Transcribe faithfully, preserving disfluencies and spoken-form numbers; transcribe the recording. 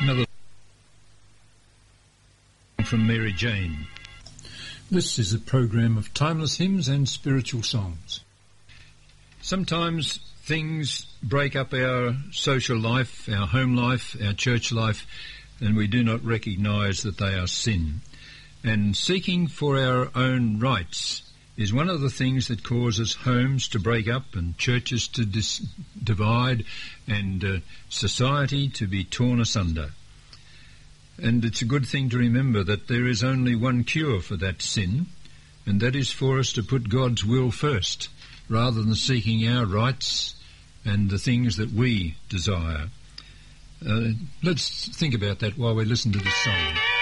Another from Mary Jane. This is a program of timeless hymns and spiritual songs. Sometimes things break up our social life, our home life, our church life, and we do not recognise that they are sin. And seeking for our own rights is one of the things that causes homes to break up and churches to dis- divide and uh, society to be torn asunder. And it's a good thing to remember that there is only one cure for that sin, and that is for us to put God's will first, rather than seeking our rights and the things that we desire. Uh, let's think about that while we listen to this song.